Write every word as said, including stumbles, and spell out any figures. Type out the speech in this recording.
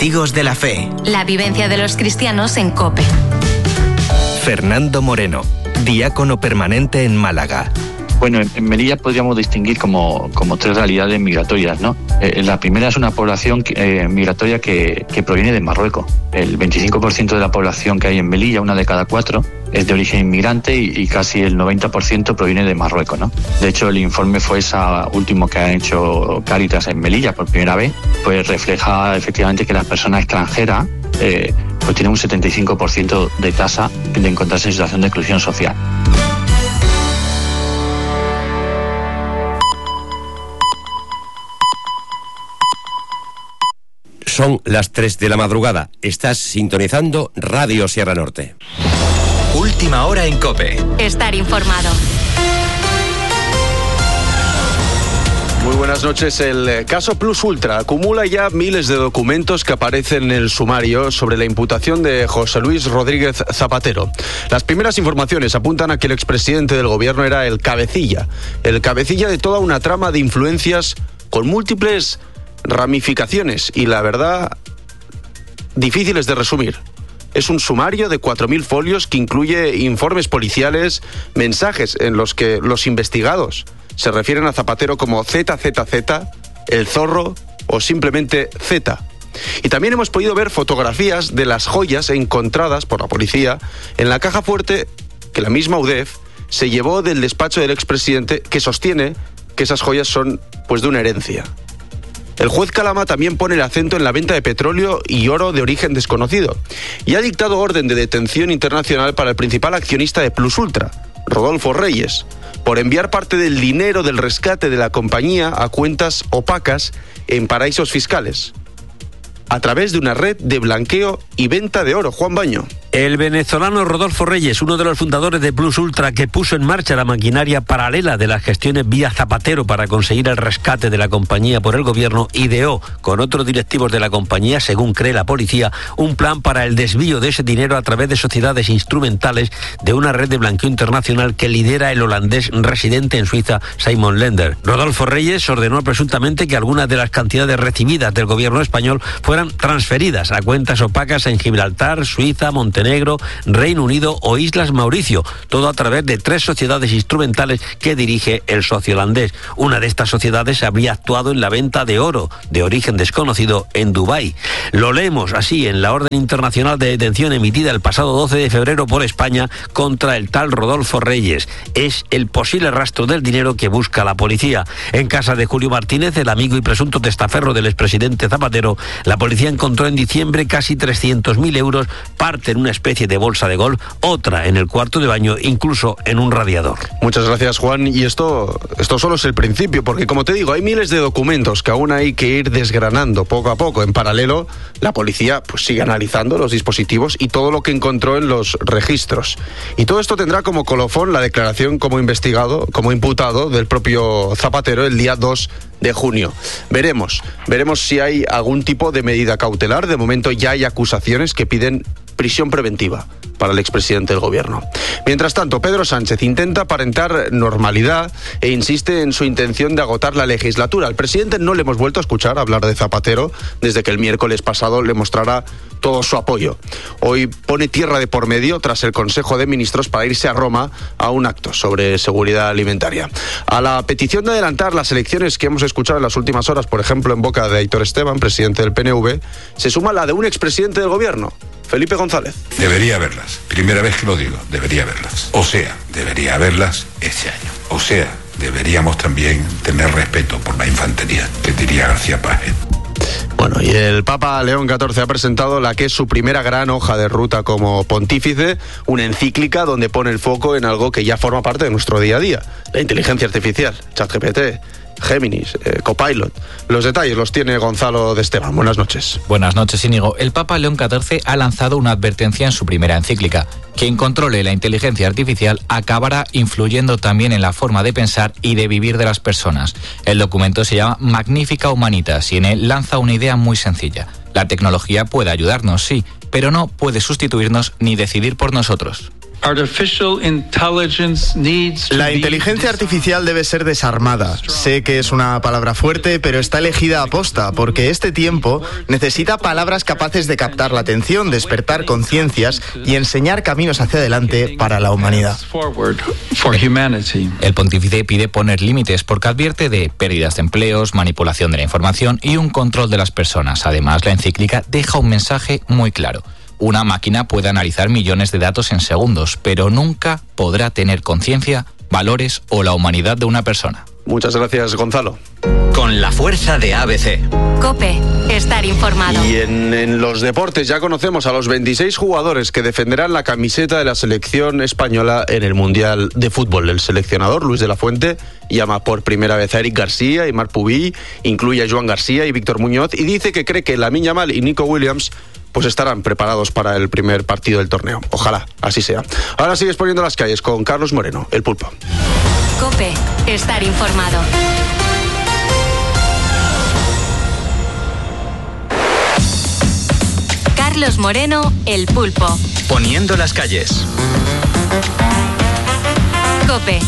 Testigos de la Fe. La vivencia de los cristianos en COPE. Fernando Moreno, diácono permanente en Málaga. Bueno, en Melilla podríamos distinguir como, como tres realidades migratorias, ¿no? Eh, la primera es una población eh, migratoria que, que proviene de Marruecos. El veinticinco por ciento de la población que hay en Melilla, una de cada cuatro, es de origen inmigrante y, y casi el noventa por ciento proviene de Marruecos, ¿no? De hecho, el informe fue ese último que ha hecho Cáritas en Melilla por primera vez, pues refleja efectivamente que las personas extranjeras eh, pues tienen un setenta y cinco por ciento de tasa de encontrarse en situación de exclusión social. Son las tres de la madrugada. Estás sintonizando Radio Sierra Norte. Última hora en COPE. Estar informado. Muy buenas noches. El caso Plus Ultra acumula ya miles de documentos que aparecen en el sumario sobre la imputación de José Luis Rodríguez Zapatero. Las primeras informaciones apuntan a que el expresidente del gobierno era el cabecilla, el cabecilla de toda una trama de influencias con múltiples ramificaciones y, la verdad, difíciles de resumir. Es un sumario de cuatro mil folios que incluye informes policiales, mensajes en los que los investigados se refieren a Zapatero como Z Z Z, el zorro o simplemente Z. Y también hemos podido ver fotografías de las joyas encontradas por la policía en la caja fuerte que la misma U D E F se llevó del despacho del expresidente, que sostiene que esas joyas son pues de una herencia. El juez Calama también pone el acento en la venta de petróleo y oro de origen desconocido y ha dictado orden de detención internacional para el principal accionista de Plus Ultra, Rodolfo Reyes, por enviar parte del dinero del rescate de la compañía a cuentas opacas en paraísos fiscales, a través de una red de blanqueo y venta de oro. Juan Baño. El venezolano Rodolfo Reyes, uno de los fundadores de Plus Ultra, que puso en marcha la maquinaria paralela de las gestiones vía Zapatero para conseguir el rescate de la compañía por el gobierno, ideó con otros directivos de la compañía, según cree la policía, un plan para el desvío de ese dinero a través de sociedades instrumentales de una red de blanqueo internacional que lidera el holandés residente en Suiza, Simon Lender. Rodolfo Reyes ordenó presuntamente que algunas de las cantidades recibidas del gobierno español fueran transferidas a cuentas opacas en Gibraltar, Suiza, Montenegro, Reino Unido o Islas Mauricio, todo a través de tres sociedades instrumentales que dirige el socio holandés. Una de estas sociedades habría actuado en la venta de oro de origen desconocido en Dubái. Lo leemos así en la orden internacional de detención emitida el pasado doce de febrero por España contra el tal Rodolfo Reyes. Es el posible rastro del dinero que busca la policía. En casa de Julio Martínez, el amigo y presunto testaferro del expresidente Zapatero, la policía encontró en diciembre casi trescientos mil euros, parte en una especie de bolsa de golf, otra en el cuarto de baño, incluso en un radiador. Muchas gracias, Juan. Y esto, esto solo es el principio, porque como te digo, hay miles de documentos que aún hay que ir desgranando poco a poco. En paralelo, la policía pues sigue analizando los dispositivos y todo lo que encontró en los registros. Y todo esto tendrá como colofón la declaración como investigado, como imputado del propio Zapatero el día dos de junio. Veremos, veremos si hay algún tipo de medida cautelar. De momento ya hay acusaciones que piden prisión preventiva para el expresidente del gobierno. Mientras tanto, Pedro Sánchez intenta aparentar normalidad e insiste en su intención de agotar la legislatura. Al presidente no le hemos vuelto a escuchar hablar de Zapatero desde que el miércoles pasado le mostrara todo su apoyo. Hoy pone tierra de por medio tras el Consejo de Ministros para irse a Roma a un acto sobre seguridad alimentaria. A la petición de adelantar las elecciones que hemos escuchado en las últimas horas, por ejemplo en boca de Aitor Esteban, presidente del P N V, se suma la de un expresidente del gobierno, Felipe González. Debería haberlas. Primera vez que lo digo, debería haberlas. O sea, debería haberlas este año. O sea, deberíamos también tener respeto por la infantería, que diría García Páez. Bueno, y el Papa León catorce ha presentado la que es su primera gran hoja de ruta como pontífice, una encíclica donde pone el foco en algo que ya forma parte de nuestro día a día, la inteligencia artificial, ChatGPT, Géminis, eh, Copilot. Los detalles los tiene Gonzalo de Esteban. Buenas noches. Buenas noches, Íñigo. El Papa León catorce ha lanzado una advertencia en su primera encíclica. Quien controle la inteligencia artificial acabará influyendo también en la forma de pensar y de vivir de las personas. El documento se llama Magnificat Humanitas y en él lanza una idea muy sencilla. La tecnología puede ayudarnos, sí, pero no puede sustituirnos ni decidir por nosotros. La inteligencia artificial debe ser desarmada. Sé que es una palabra fuerte, pero está elegida a posta, porque este tiempo necesita palabras capaces de captar la atención, despertar conciencias y enseñar caminos hacia adelante para la humanidad. El pontífice pide poner límites porque advierte de pérdidas de empleos, manipulación de la información y un control de las personas. Además, la encíclica deja un mensaje muy claro. Una máquina puede analizar millones de datos en segundos, pero nunca podrá tener conciencia, valores o la humanidad de una persona. Muchas gracias, Gonzalo. Con la fuerza de A B C. COPE, estar informado. Y en, en los deportes ya conocemos a los veintiséis jugadores que defenderán la camiseta de la selección española en el Mundial de Fútbol. El seleccionador, Luis de la Fuente, llama por primera vez a Eric García y Marc Pubill, incluye a Joan García y Víctor Muñoz y dice que cree que Lamine Yamal y Nico Williams pues estarán preparados para el primer partido del torneo. Ojalá así sea. Ahora sigues poniendo las calles con Carlos Moreno, el Pulpo. COPE, estar informado. Carlos Moreno, el Pulpo. Poniendo las calles. COPE.